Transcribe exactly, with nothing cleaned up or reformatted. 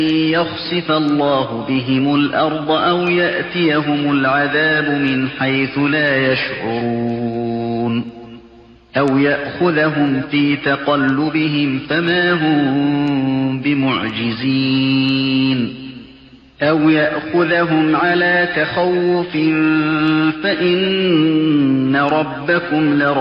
يخسف الله بهم الأرض أو يأتيهم العذاب من حيث لا يشعرون أو يأخذهم في تقلبهم فما هم بمعجزين أو يأخذهم على تخوف فإن ربكم لرحيم